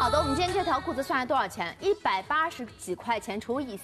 好的，我们今天这条裤子算下多少钱？180几块钱除以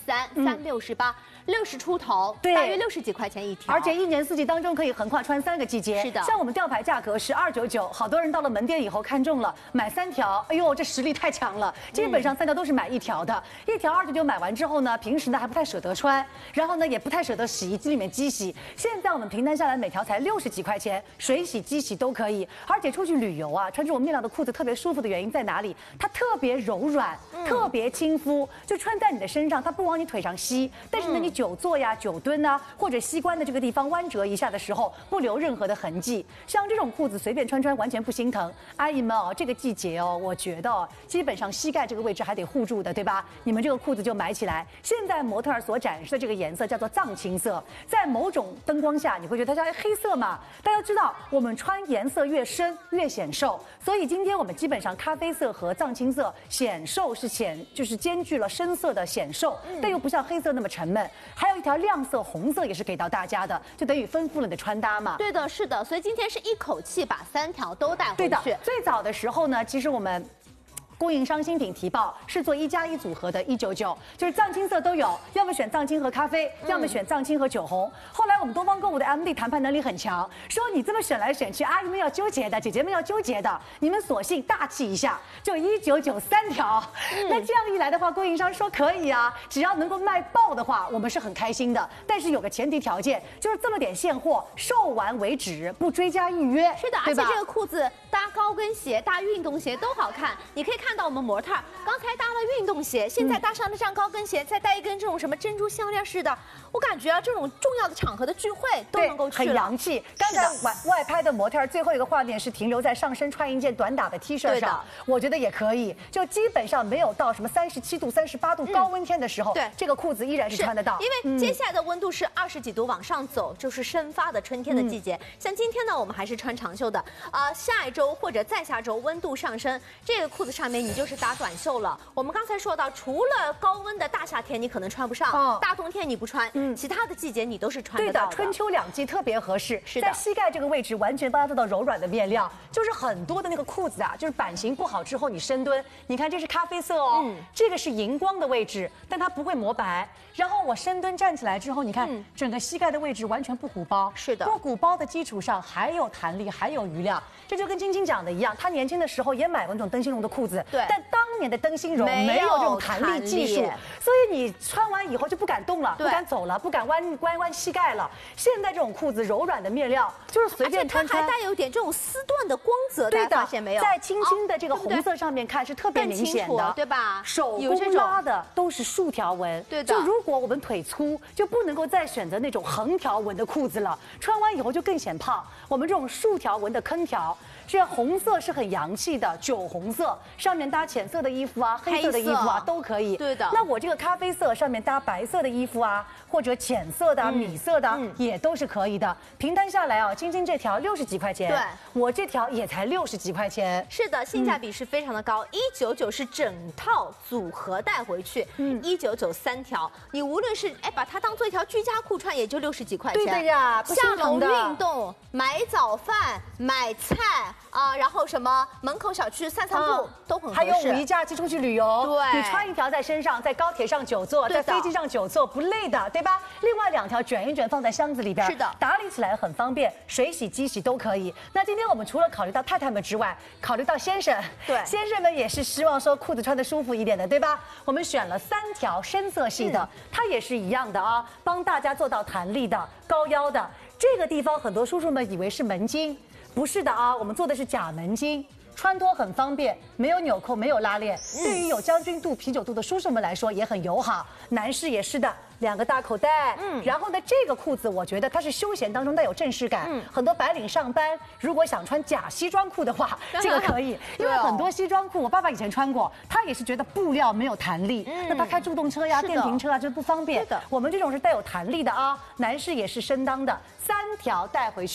3，368，60出头， 对， 大约60几块钱一条。 而且一年四季当中可以横跨穿3个季节。 是的， 像我们吊牌价格是299，好多人到了门店以后看中了，买3条，哎呦，这实力太强了。基本上3条都是买1条的，1条299买完之后呢，平时呢还不太舍得穿，然后呢也不太舍得洗衣机里面机洗。现在我们平摊下来每条才60几块钱，水洗机洗都可以。而且出去旅游啊，穿这种面料的裤子特别舒服的原因在哪里？它特别柔软，特别亲肤，就穿在你的身上，它不往你腿上吸。但是呢，你久坐呀、久蹲啊，或者膝关的这个地方弯折一下的时候，不留任何的痕迹。像这种裤子随便穿穿完全不心疼。阿姨们哦，这个季节哦，我觉得哦，基本上膝盖这个位置还得护住的，对吧？你们这个裤子就买起来。现在模特儿所展示的这个颜色叫做藏青色，在某种灯光下你会觉得它像黑色嘛？大家知道，我们穿颜色越深越显瘦，所以今天我们基本上咖啡色和藏青色显瘦是就是兼具了深色的显瘦，但又不像黑色那么沉闷。还有一条亮色红色也是给到大家的，就等于丰富了你的穿搭嘛。 对的，是的，所以今天是一口气把3条都带回去。 对的，最早的时候呢，其实我们供应商新品提报是做1+1组合的199，就是藏青色都有，要么选藏青和咖啡，要么选藏青和酒红。后来我们东方购物的 MD 谈判能力很强，说你这么选来选去，阿姨们要纠结的，姐姐们要纠结的，你们索性大气一下，就199 3条。那这样一来的话，供应商说可以啊，只要能够卖爆的话，我们是很开心的。但是有个前提条件，就是这么点现货，售完为止，不追加预约。 是的，而且这个裤子搭高跟鞋、搭运动鞋都好看。你可以看到我们模特刚才搭了运动鞋，现在搭上了这样高跟鞋，再戴一根这种什么珍珠项链似的，我感觉啊，这种重要的场合的聚会都能够去了， 很洋气。刚才外拍的模特最后一个画面是停留在上身穿一件短打的 T 恤上，我觉得也可以，就基本上没有到什么37度、38度高温天的时候，对，这个裤子依然是穿得到。 因为接下来的温度是20几度往上走，就是生发的春天的季节。像今天呢，我们还是穿长袖的，下一周或者再下周温度上升，这个裤子上面你就是打短袖了。我们刚才说到，除了高温的大夏天你可能穿不上，大冬天你不穿，其他的季节你都是穿得到的。 对的，春秋两季特别合适。 是的， 在膝盖这个位置完全帮它做到柔软的面料，就是很多的那个裤子啊，就是版型不好之后你深蹲，你看这是咖啡色哦，这个是荧光的位置，但它不会磨白。然后我深蹲站起来之后，你看整个膝盖的位置完全不鼓包， 是的， 不鼓包的基础上还有弹力，还有余量。这就跟晶晶讲的一样，她年轻的时候也买过那种灯芯绒的裤子，对，但当年的灯芯绒没有这种弹力技术，所以你穿完以后就不敢动了，不敢走了，不敢弯膝盖了。现在这种裤子柔软的面料，就是随便穿穿， 它还带有点这种丝缎的光泽，大家发现没有？ 在轻轻的这个红色上面看是特别明显的， 对吧？ 手工拉的都是竖条纹，对的。就如果我们腿粗，就不能够再选择那种横条纹的裤子了，穿完以后就更显胖。我们这种竖条纹的坑条。这红色是很洋气的，酒红色上面搭浅色的衣服啊，黑色的衣服啊都可以。对的。那我这个咖啡色上面搭白色的衣服啊，或者浅色的、米色的也都是可以的。平摊下来啊，晶晶这条60几块钱，对，我这条也才60几块钱。 是的，性价比是非常的高，199是整套组合带回去，199 3条，你无论是把它当做一条居家裤穿，也就60几块钱。 对的呀， 下楼运动、买早饭、买菜。然后什么门口小区散散步都很合适。 还有5一假期出去旅游， 对， 你穿一条在身上，在高铁上久坐，在飞机上久坐不累的，对吧？另外2条卷一卷放在箱子里边，是的，打理起来很方便，水洗机洗都可以。那今天我们除了考虑到太太们之外，考虑到先生，对，先生们也是希望说裤子穿得舒服一点的，对吧？我们选了3条深色系的，它也是一样的啊，帮大家做到弹力的、高腰的。这个地方很多叔叔们以为是门襟。不是的啊，我们做的是假门襟，穿脱很方便，没有纽扣，没有拉链，对于有将军肚、啤酒肚的叔叔们来说也很友好。男士也是的，2个大口袋。然后呢，这个裤子我觉得它是休闲当中带有正式感。很多白领上班如果想穿假西装裤的话，这个可以，因为很多西装裤我爸爸以前穿过，他也是觉得布料没有弹力，那他开助动车呀、电瓶车啊就不方便。我们这种是带有弹力的啊，男士也是升当的，3条带回去。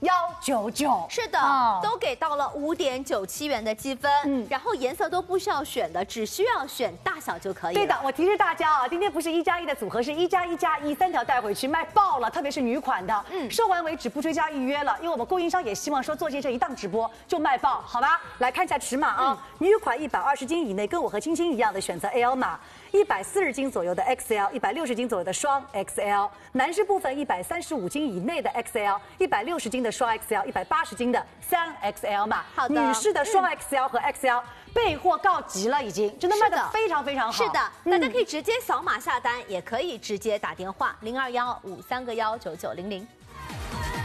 199。 是的，都给到了5.97元的积分。然后颜色都不需要选的，只需要选大小就可以了。 对的，我提示大家啊，今天不是1+1的组合，是1+1+1，3条带回去卖爆了，特别是女款的，售完为止不追加预约了，因为我们供应商也希望说做这一档直播就卖爆，好吧？来看一下尺码啊，女款120斤以内，跟我和青青一样的选择 L 码。140斤左右的 XL，160斤左右的双 XL， 男士部分135斤以内的 XL，160斤的双 XL，180斤的3XL 码。 好的， 女士的双 XL 和 XL 备货告急了，已经真的卖得非常非常好。 是的，大家可以直接扫码下单，也可以直接打电话0215319900。